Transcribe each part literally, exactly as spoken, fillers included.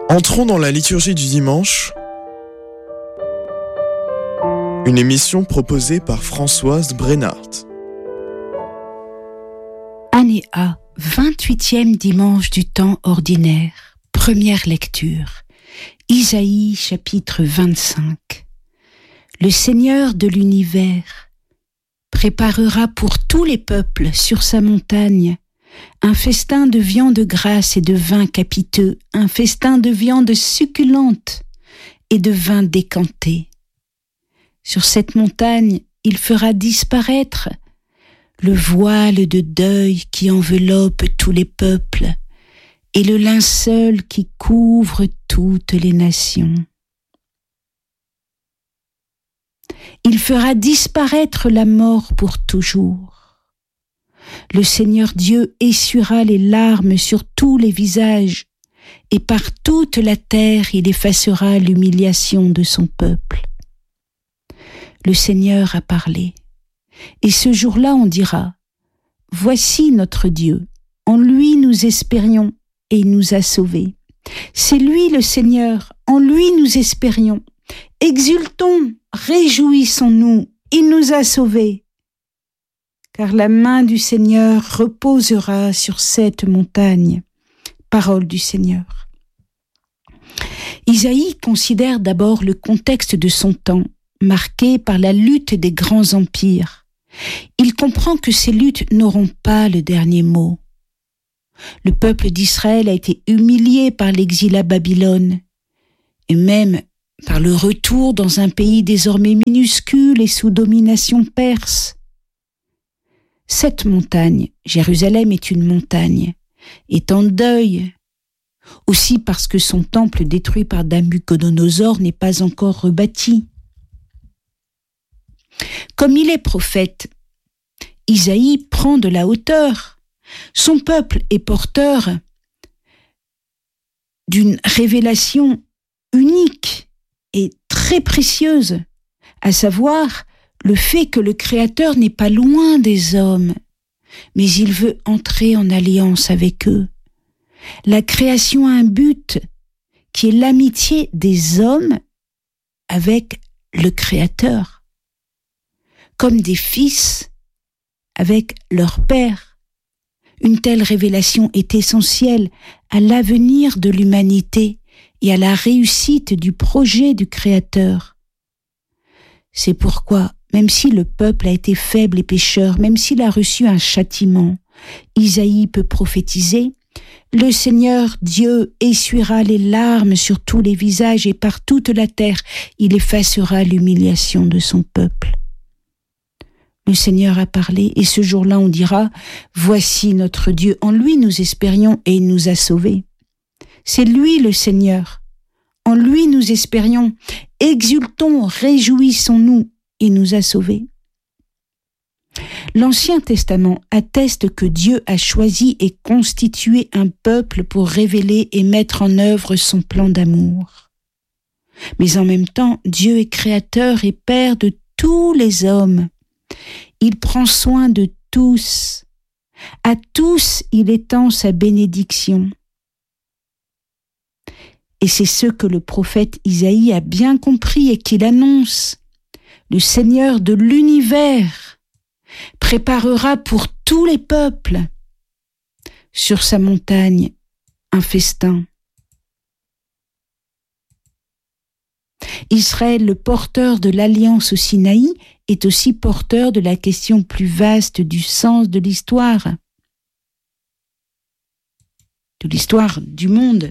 Entrons dans la liturgie du dimanche, une émission proposée par Françoise Brennart. Année A, vingt-huitième dimanche du temps ordinaire, première lecture, Isaïe chapitre vingt-cinq. Le Seigneur de l'univers préparera pour tous les peuples sur sa montagne un festin de viande grasse et de vin capiteux, un festin de viande succulente et de vin décanté. Sur cette montagne, il fera disparaître le voile de deuil qui enveloppe tous les peuples et le linceul qui couvre toutes les nations. Il fera disparaître la mort pour toujours. Le Seigneur Dieu essuiera les larmes sur tous les visages, et par toute la terre il effacera l'humiliation de son peuple. Le Seigneur a parlé, et ce jour-là on dira, « Voici notre Dieu, en lui nous espérions, et il nous a sauvés. C'est lui le Seigneur, en lui nous espérions. Exultons, réjouissons-nous, il nous a sauvés. » Car la main du Seigneur reposera sur cette montagne. Parole du Seigneur. Isaïe considère d'abord le contexte de son temps, marqué par la lutte des grands empires. Il comprend que ces luttes n'auront pas le dernier mot. Le peuple d'Israël a été humilié par l'exil à Babylone, et même par le retour dans un pays désormais minuscule et sous domination perse. Cette montagne, Jérusalem est une montagne, est en deuil, aussi parce que son temple détruit par Nabuchodonosor n'est pas encore rebâti. Comme il est prophète, Isaïe prend de la hauteur. Son peuple est porteur d'une révélation unique et très précieuse, à savoir le fait que le Créateur n'est pas loin des hommes, mais il veut entrer en alliance avec eux. La création a un but qui est l'amitié des hommes avec le Créateur, comme des fils avec leur père. Une telle révélation est essentielle à l'avenir de l'humanité et à la réussite du projet du Créateur. C'est pourquoi, même si le peuple a été faible et pécheur, même s'il a reçu un châtiment, Isaïe peut prophétiser « Le Seigneur Dieu essuiera les larmes sur tous les visages et par toute la terre, il effacera l'humiliation de son peuple. » Le Seigneur a parlé et ce jour-là on dira « Voici notre Dieu, en lui nous espérions et il nous a sauvés. » C'est lui le Seigneur, en lui nous espérions, exultons, réjouissons-nous. Il nous a sauvés. L'Ancien Testament atteste que Dieu a choisi et constitué un peuple pour révéler et mettre en œuvre son plan d'amour. Mais en même temps, Dieu est créateur et père de tous les hommes. Il prend soin de tous. À tous, il étend sa bénédiction. Et c'est ce que le prophète Isaïe a bien compris et qu'il annonce. Le Seigneur de l'univers préparera pour tous les peuples sur sa montagne un festin. Israël, le porteur de l'alliance au Sinaï, est aussi porteur de la question plus vaste du sens de l'histoire, de l'histoire du monde.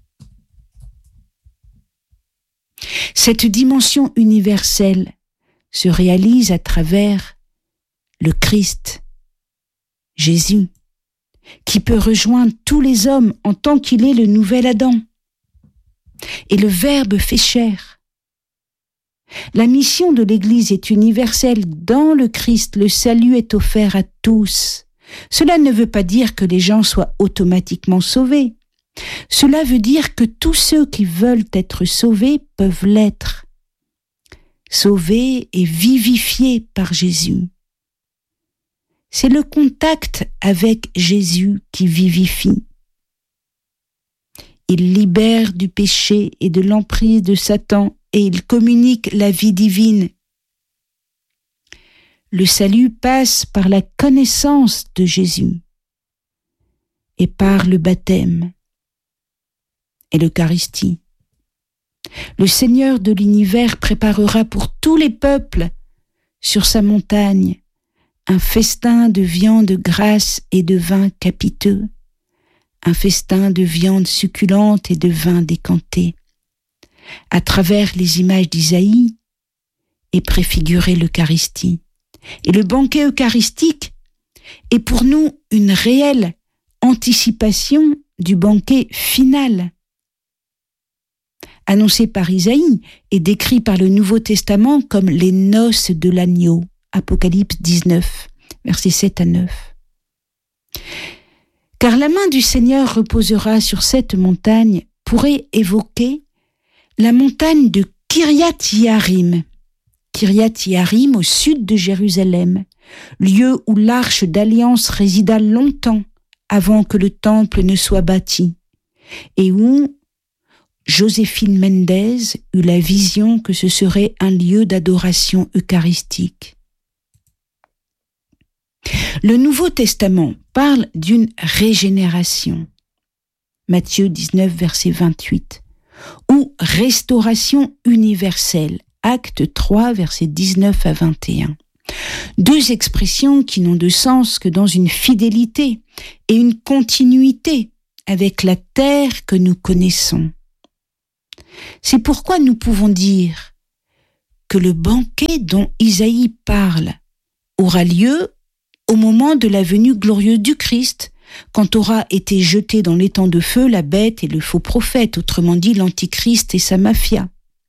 Cette dimension universelle se réalise à travers le Christ, Jésus, qui peut rejoindre tous les hommes en tant qu'il est le nouvel Adam. Et le Verbe fait chair. La mission de l'Église est universelle. Dans le Christ, le salut est offert à tous. Cela ne veut pas dire que les gens soient automatiquement sauvés. Cela veut dire que tous ceux qui veulent être sauvés peuvent l'être. Sauvés et vivifiés par Jésus. C'est le contact avec Jésus qui vivifie. Il libère du péché et de l'emprise de Satan et il communique la vie divine. Le salut passe par la connaissance de Jésus et par le baptême et l'Eucharistie. Le Seigneur de l'univers préparera pour tous les peuples sur sa montagne un festin de viande grasse et de vin capiteux, un festin de viande succulente et de vin décanté. À travers les images d'Isaïe est préfigurée l'Eucharistie. Et le banquet eucharistique est pour nous une réelle anticipation du banquet final. Annoncé par Isaïe et décrit par le Nouveau Testament comme les noces de l'agneau. Apocalypse dix-neuf, versets sept à neuf. Car la main du Seigneur reposera sur cette montagne pourrait évoquer la montagne de Kiryat-Yarim. Kiryat-Yarim au sud de Jérusalem, lieu où l'arche d'alliance résida longtemps avant que le temple ne soit bâti, et où Joséphine Mendez eut la vision que ce serait un lieu d'adoration eucharistique. Le Nouveau Testament parle d'une régénération. Matthieu dix-neuf, verset vingt-huit, ou restauration universelle. Acte trois, versets dix-neuf à vingt et un. Deux expressions qui n'ont de sens que dans une fidélité et une continuité avec la terre que nous connaissons. C'est pourquoi nous pouvons dire que le banquet dont Isaïe parle aura lieu au moment de la venue glorieuse du Christ, quand aura été jeté dans l'étang de feu la bête et le faux prophète, autrement dit l'Antichrist et sa mafia.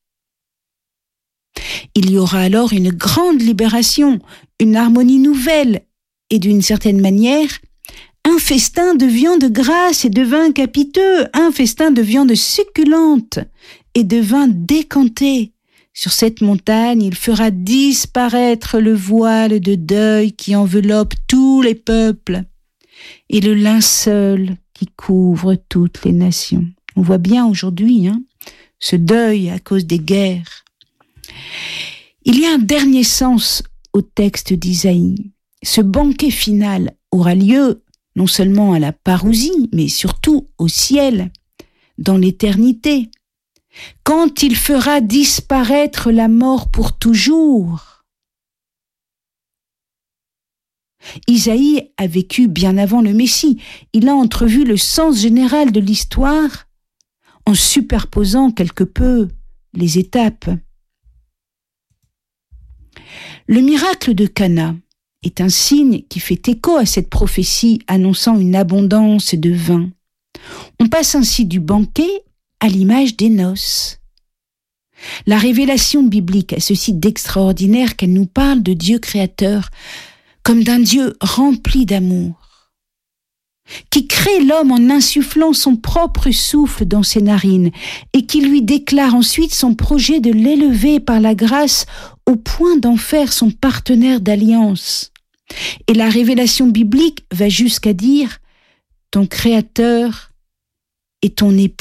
Il y aura alors une grande libération, une harmonie nouvelle et d'une certaine manière, un festin de viande grasse et de vin capiteux, un festin de viande succulente et de vin décanté. Sur cette montagne, il fera disparaître le voile de deuil qui enveloppe tous les peuples et le linceul qui couvre toutes les nations. On voit bien aujourd'hui hein, ce deuil à cause des guerres. Il y a un dernier sens au texte d'Isaïe. Ce banquet final aura lieu non seulement à la parousie, mais surtout au ciel, dans l'éternité, quand il fera disparaître la mort pour toujours. Isaïe a vécu bien avant le Messie. Il a entrevu le sens général de l'histoire en superposant quelque peu les étapes. Le miracle de Cana est un signe qui fait écho à cette prophétie annonçant une abondance de vin. On passe ainsi du banquet à l'image des noces. La révélation biblique a ceci d'extraordinaire qu'elle nous parle de Dieu créateur comme d'un Dieu rempli d'amour, qui crée l'homme en insufflant son propre souffle dans ses narines et qui lui déclare ensuite son projet de l'élever par la grâce au point d'en faire son partenaire d'alliance. Et la révélation biblique va jusqu'à dire « ton créateur est ton époux ».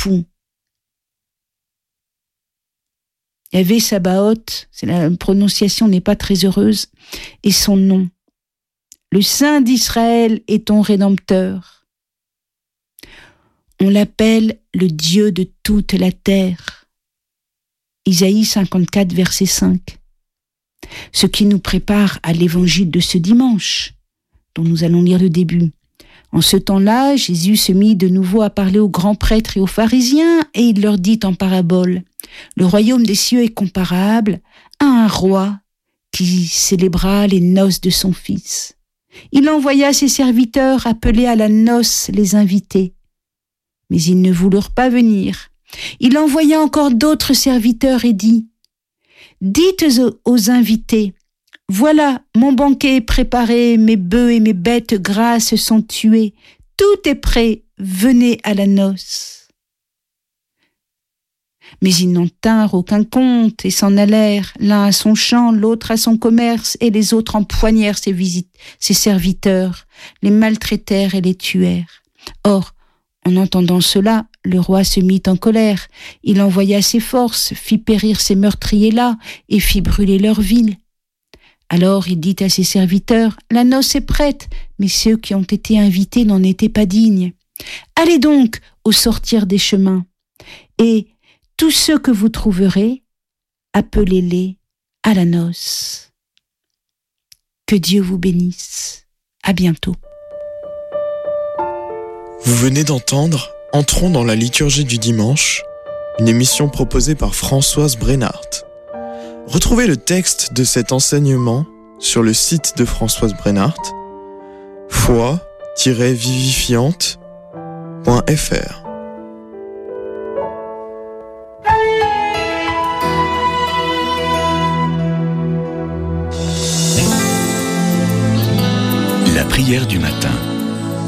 Yahvé Sabaoth, c'est la prononciation n'est pas très heureuse, et son nom. Le Saint d'Israël est ton Rédempteur. On l'appelle le Dieu de toute la terre. Isaïe cinquante-quatre, verset cinq. Ce qui nous prépare à l'évangile de ce dimanche, dont nous allons lire le début. En ce temps-là, Jésus se mit de nouveau à parler aux grands prêtres et aux pharisiens, et il leur dit en parabole, « Le royaume des cieux est comparable à un roi qui célébra les noces de son fils. Il envoya ses serviteurs appeler à la noce les invités, mais ils ne voulurent pas venir. Il envoya encore d'autres serviteurs et dit, « Dites aux invités, voilà, mon banquet est préparé, mes bœufs et mes bêtes grasses sont tués, tout est prêt, venez à la noce. » Mais ils n'en tinrent aucun compte et s'en allèrent, l'un à son champ, l'autre à son commerce, et les autres empoignèrent ses, visites, ses serviteurs, les maltraitèrent et les tuèrent. Or, en entendant cela, le roi se mit en colère. Il envoya ses forces, fit périr ces meurtriers-là et fit brûler leur ville. Alors il dit à ses serviteurs, « La noce est prête, mais ceux qui ont été invités n'en étaient pas dignes. Allez donc au sortir des chemins, et tous ceux que vous trouverez, appelez-les à la noce. » Que Dieu vous bénisse. À bientôt. Vous venez d'entendre Entrons dans la liturgie du dimanche, une émission proposée par Françoise Brennart. Retrouvez le texte de cet enseignement sur le site de Françoise Brennart, foi tiret vivifiante point f r. La prière du matin.